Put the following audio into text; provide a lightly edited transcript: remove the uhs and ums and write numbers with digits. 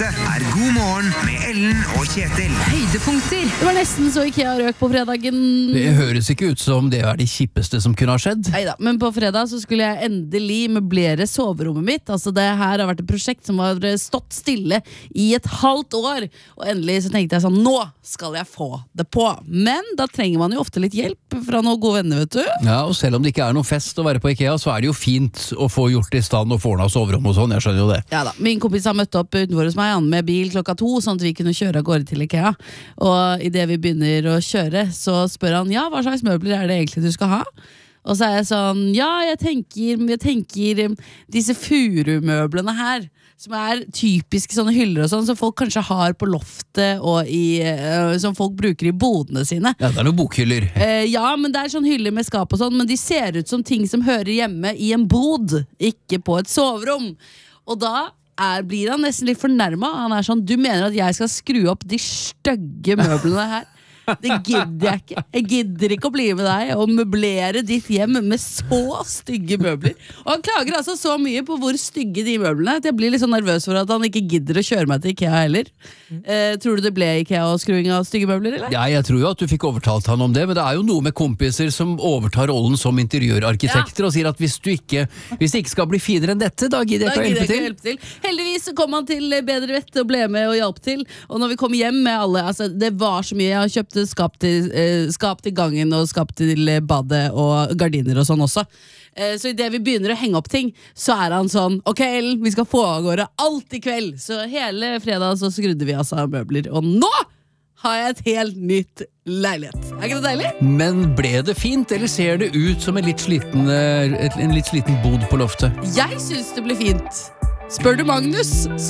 Dette God morgen med Ellen og Kjetil. Høydepunkter. Det var nesten så IKEA røk på fredagen. Det høres ikke ut som det det kjippeste som kunne ha skjedd. Neida, men på fredag så skulle jeg endelig møblere soverommet mitt. Altså det her har vært et prosjekt som har stått stille i et halvt år. Og endelig så tenkte jeg sånn, nå skal jeg få det på. Men da trenger man jo ofte litt hjelp fra noen gode venner, vet du. Ja, og selv om det ikke noe fest å være på IKEA, så det jo fint å få gjort i stand og få ordnet soverom og sånn, jeg skjønner jo det. Ja da, min kompis har møtt opp utenfor hos meg, han med bil 2:00, sånn at vi kunne kjøre av gårde til IKEA. Og i det vi begynner å kjøre, så spør han, ja, hva slags møbler det egentlig du skal ha? Og så jeg sånn, ja, jeg tenker disse furumøblene her, som typiske sånne hyller og sånn, som folk kanskje har på loftet, og som folk bruker i bodene sine. Ja, det noen bokhyller. Ja, men det sånn hyller med skap og sånn, men de ser ut som ting som hører hjemme i en bod, ikke på et soverom. Og da blir han nesten litt fornærmet. Han sånn, du mener at jeg skal skru opp de stygge møblene her? Det gidder jeg ikke. Jeg gidder ikke å bli med deg og møblere ditt hjem med så stygge møbler. Og han klager altså så mye på hvor stygge de møblene at jeg blir litt så nervøs for at han ikke gidder å kjøre meg til IKEA heller. Tror du det ble IKEA og skruing av stygge møbler, eller? Ja, jeg tror jo at du fikk overtalt han om det, men det jo noe med kompiser som overtar rollen som interiørarkitekter og sier at hvis det ikke skal bli finere enn dette, da gidder jeg ikke å hjelpe til. Heldigvis så kom han til bedre vett og ble med og hjalp til. Og når vi kom hjem med alle, altså det var så mye, jeg har kjøpt skap til gangen og skap til badet og gardiner og sånn også. Så i det vi begynner å henge opp ting, så han sånn, ok Ellen, vi skal få av gårde alt i kveld. Så hele fredag så skrudde vi altså av møbler, og nå har jeg et helt nytt leilighet. Ikke det deilig? Men ble det fint, eller ser det ut som en litt sliten bod på loftet? Jeg synes det ble fint. Spør du Magnus, så